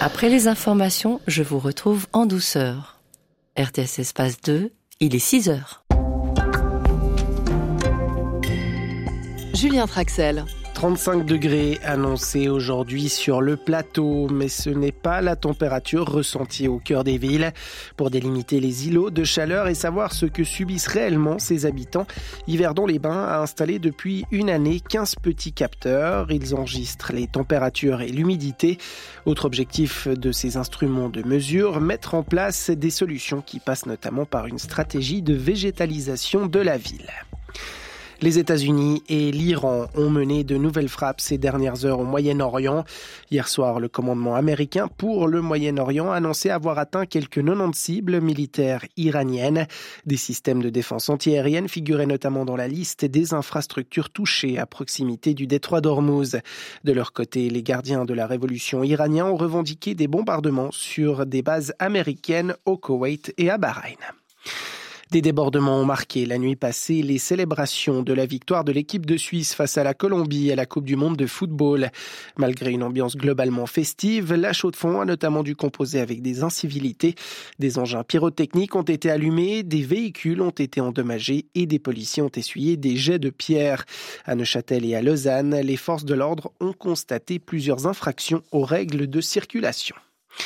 Après les informations, je vous retrouve en douceur. RTS Espace 2, il est 6 heures. Julien Traxel. 35 degrés annoncés aujourd'hui sur le plateau, mais ce n'est pas la température ressentie au cœur des villes. Pour délimiter les îlots de chaleur et savoir ce que subissent réellement ses habitants, Yverdon-les-Bains a installé depuis une année 15 petits capteurs. Ils enregistrent les températures et l'humidité. Autre objectif de ces instruments de mesure, mettre en place des solutions qui passent notamment par une stratégie de végétalisation de la ville. Les États-Unis et l'Iran ont mené de nouvelles frappes ces dernières heures au Moyen-Orient. Hier soir, le commandement américain pour le Moyen-Orient annonçait avoir atteint quelques 90 cibles militaires iraniennes. Des systèmes de défense antiaérienne figuraient notamment dans la liste des infrastructures touchées à proximité du détroit d'Ormuz. De leur côté, les gardiens de la révolution iranienne ont revendiqué des bombardements sur des bases américaines au Koweït et à Bahreïn. Des débordements ont marqué la nuit passée les célébrations de la victoire de l'équipe de Suisse face à la Colombie à la Coupe du Monde de football. Malgré une ambiance globalement festive, la Chaux-de-Fonds a notamment dû composer avec des incivilités. Des engins pyrotechniques ont été allumés, des véhicules ont été endommagés et des policiers ont essuyé des jets de pierre. À Neuchâtel et à Lausanne, les forces de l'ordre ont constaté plusieurs infractions aux règles de circulation.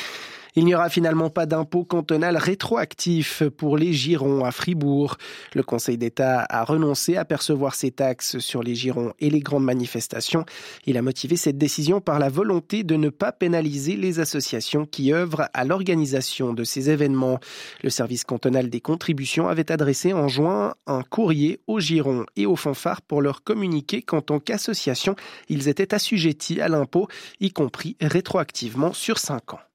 Il n'y aura finalement pas d'impôt cantonal rétroactif pour les girons à Fribourg. Le Conseil d'État a renoncé à percevoir ces taxes sur les girons et les grandes manifestations. Il a motivé cette décision par la volonté de ne pas pénaliser les associations qui œuvrent à l'organisation de ces événements. Le service cantonal des contributions avait adressé en juin un courrier aux girons et aux fanfares pour leur communiquer qu'en tant qu'association, ils étaient assujettis à l'impôt, y compris rétroactivement sur 5 ans.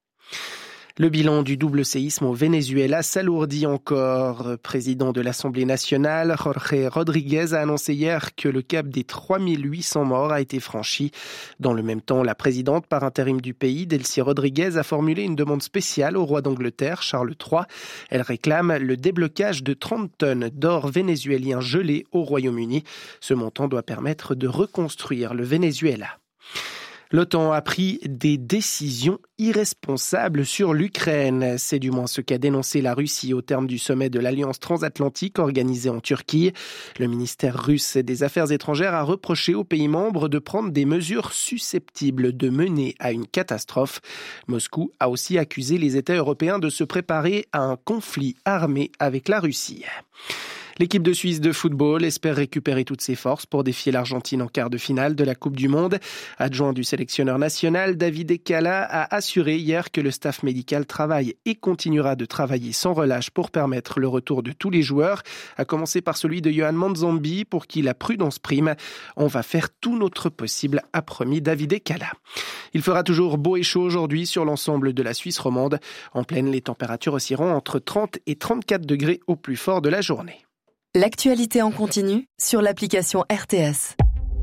Le bilan du double séisme au Venezuela s'alourdit encore. Président de l'Assemblée nationale, Jorge Rodríguez, a annoncé hier que le cap des 3800 morts a été franchi. Dans le même temps, la présidente par intérim du pays, Delcy Rodríguez, a formulé une demande spéciale au roi d'Angleterre, Charles III. Elle réclame le déblocage de 30 tonnes d'or vénézuélien gelé au Royaume-Uni. Ce montant doit permettre de reconstruire le Venezuela. L'OTAN a pris des décisions irresponsables sur l'Ukraine. C'est du moins ce qu'a dénoncé la Russie au terme du sommet de l'Alliance transatlantique organisé en Turquie. Le ministère russe des Affaires étrangères a reproché aux pays membres de prendre des mesures susceptibles de mener à une catastrophe. Moscou a aussi accusé les États européens de se préparer à un conflit armé avec la Russie. L'équipe de Suisse de football espère récupérer toutes ses forces pour défier l'Argentine en quart de finale de la Coupe du Monde. Adjoint du sélectionneur national, David Ekala a assuré hier que le staff médical travaille et continuera de travailler sans relâche pour permettre le retour de tous les joueurs, à commencer par celui de Yohan Manzambi pour qui la prudence prime. On va faire tout notre possible, a promis David Ekala. Il fera toujours beau et chaud aujourd'hui sur l'ensemble de la Suisse romande. En pleine, les températures oscilleront entre 30 et 34 degrés au plus fort de la journée. L'actualité en continu sur l'application RTS.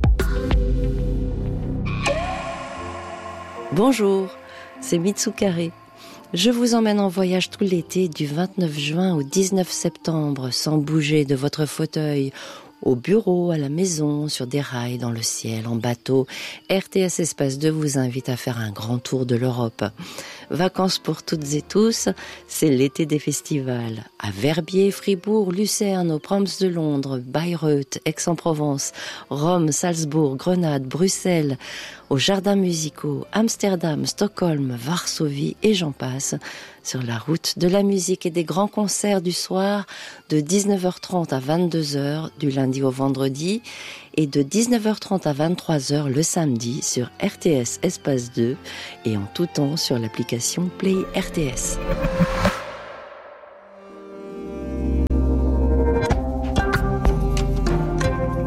Bonjour, c'est Mitsukare. Je vous emmène en voyage tout l'été du 29 juin au 19 septembre sans bouger de votre fauteuil. Au bureau, à la maison, sur des rails, dans le ciel, en bateau, RTS Espace 2 vous invite à faire un grand tour de l'Europe. Vacances pour toutes et tous, c'est l'été des festivals. À Verbier, Fribourg, Lucerne, aux Proms de Londres, Bayreuth, Aix-en-Provence, Rome, Salzbourg, Grenade, Bruxelles, aux jardins musicaux, Amsterdam, Stockholm, Varsovie et j'en passe. Sur la route de la musique et des grands concerts du soir de 19h30 à 22h du lundi au vendredi et de 19h30 à 23h le samedi sur RTS Espace 2 et en tout temps sur l'application Play RTS.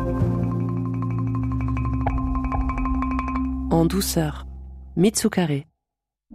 En douceur, Mitsukare.